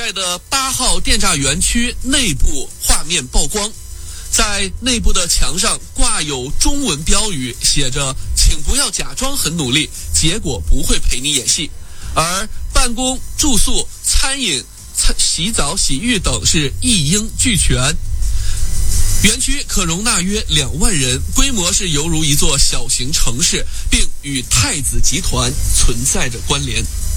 在的8号电诈园区内部画面曝光，在内部的墙上挂有中文标语，写着请不要假装很努力，结果不会陪你演戏。而办公、住宿、餐饮、洗澡、洗浴等是一应俱全。园区可容纳约2万人，规模是犹如一座小型城市，并与太子集团存在着关联。